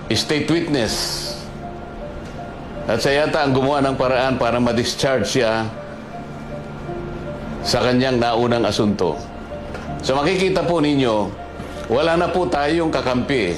state witness. At siya yata ang gumawa ng paraan para ma-discharge siya sa kanyang naunang asunto. So makikita po ninyo, wala na po tayong kakampi.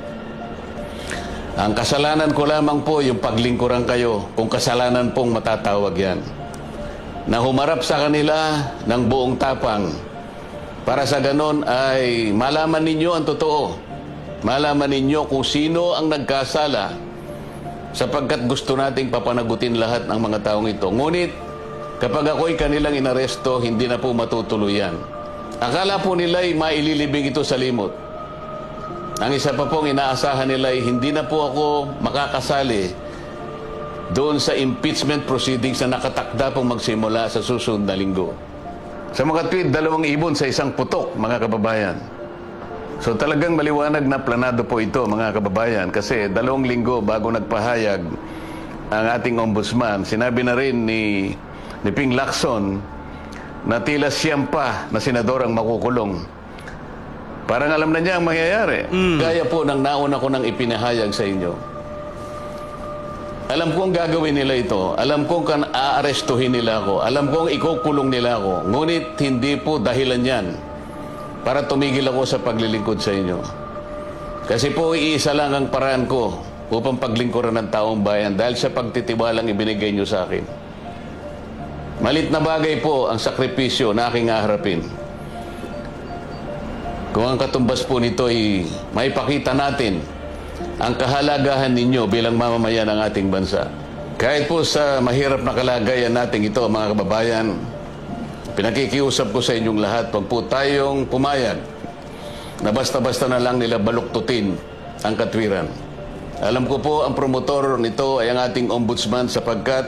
Ang kasalanan ko lamang po yung paglingkuran kayo, kung kasalanan pong matatawag yan. Na humarap sa kanila ng buong tapang para sa ganon ay malaman ninyo ang totoo. Malaman ninyo kung sino ang nagkasala sapagkat gusto nating papanagutin lahat ng mga taong ito. Ngunit kapag ako'y kanilang inaresto, hindi na po matutuluyan. Akala po nila ay maililibing ito sa limot. Ang isa pa pong inaasahan nila ay hindi na po ako makakasali doon sa impeachment proceedings na nakatakda pong magsimula sa susunod na linggo. Sa mga tweet, 2 ibon sa isang putok, mga kababayan. So talagang maliwanag na planado po ito, mga kababayan, kasi 2 linggo bago nagpahayag ang ating ombudsman, sinabi na rin ni Ping Lacson na tila siyam pa na senador ang makukulong. Parang alam na niya ang mangyayari. Gaya po ng nauna ko nang ipinahayag sa inyo. Alam kong gagawin nila ito. Alam kong aarestuhin nila ako. Alam kong ikukulong nila ako. Ngunit hindi po dahilan yan para tumigil ako sa paglilingkod sa inyo. Kasi po iisa lang ang paraan ko upang paglingkuran ng taong bayan dahil sa pagtitiwalang ibinigay niyo sa akin. Malit na bagay po ang sakripisyo na aking haharapin. Kung ang katumbas po nito ay maipakita natin ang kahalagahan ninyo bilang mamamayan ng ating bansa. Kahit po sa mahirap na kalagayan natin ito, mga kababayan, pinakikiusap ko sa inyong lahat, wag po tayong pumayag na basta-basta na lang nila baluktutin ang katwiran. Alam ko po ang promotor nito ay ang ating ombudsman sapagkat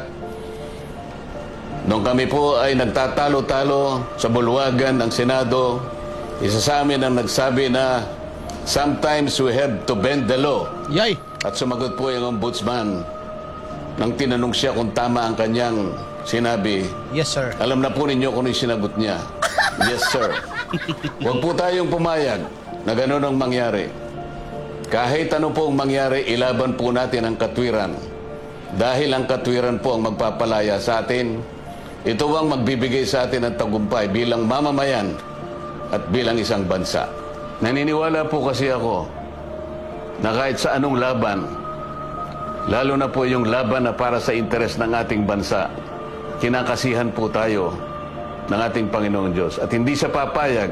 nung kami po ay nagtatalo-talo sa bulwagan ng Senado, isa sa amin ang nagsabi na sometimes we have to bend the law. Yay! At sumagot po yung ombudsman nang tinanong siya kung tama ang kanyang sinabi. Yes, sir. Alam na po ninyo kung ano yung sinagot niya. Yes, sir. Huwag po tayong pumayag na gano'n ang mangyari. Kahit ano po ang mangyari, ilaban po natin ang katwiran. Dahil ang katwiran po ang magpapalaya sa atin. Ito ang magbibigay sa atin ng tagumpay bilang mamamayan at bilang isang bansa. Naniniwala po kasi ako na kahit sa anong laban, lalo na po yung laban na para sa interes ng ating bansa, kinakasihan po tayo ng ating Panginoong Diyos. At hindi siya papayag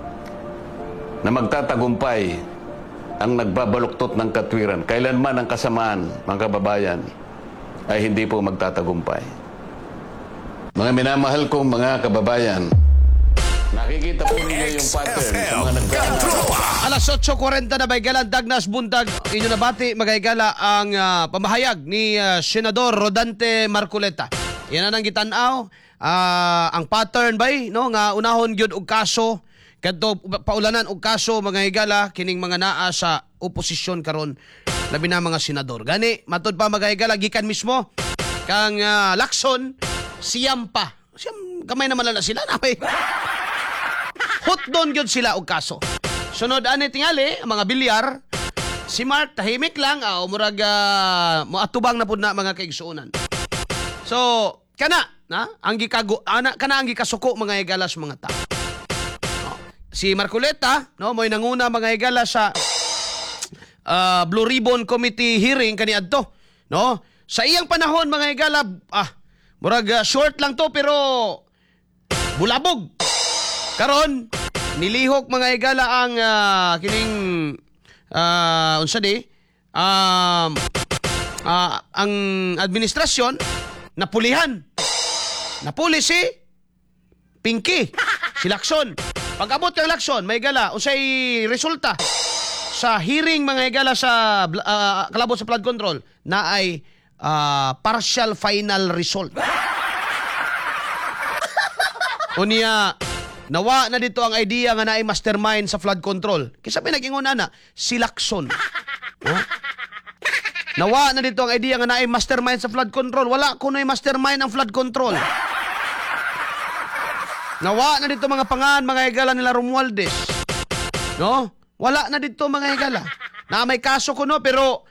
na magtatagumpay ang nagbabaluktot ng katwiran. Kailanman ang kasamaan, mga kababayan, ay hindi po magtatagumpay. Mga minamahal kong mga kababayan, nakikita po ninyo yung pattern sa mga nagkakasama. Alas 8:40 na Baygalan, Dagnas Buntag. Inyo nabati, magaygala ang pamahayag ni Senador Rodante Marcoleta. Yan na nang gitanaw. Ang pattern bay, no, nga unahon gyud og kaso, kadto paulanan og kaso mga higala kining mga naa sa oposisyon karon, labi na mga senador. Gani, matod pa mga higala gikan mismo kang Lacson, siyam pa. Siyam, kamay naman na sila na bay. Hot doon yun sila og kaso. Sunod ani tingali, ang mga bilyar, si Mark tahimik lang, murag moatubang na pud na mga kaigsuonan. So, kana ang gikasuko mga higala sa mga tao. Si Marcoleta, no, mo'y nanguna mga higala sa Blue Ribbon Committee hearing kaniadto, no? Sa iyang panahon mga higala, murag short lang to pero bulabog. Karon nilihok mga higala ang kining unsa di ang administrasyon napulihan. Napuli si Pinky, si Lacson. Pag-abot ng Lacson, may higala unsay resulta sa hearing mga higala sa kalabot sa flood control na ay partial final result. Unya nawa na dito ang idea nga naay mastermind sa flood control. Kisa pinag-ingon na si Lacson. Nawa na dito ang idea nga naay mastermind sa flood control. Wala kunoy mastermind ang flood control. Nawa na dito mga pangan, mga higala nila Romualdez. No? Wala na dito mga higala. Na may kaso kuno pero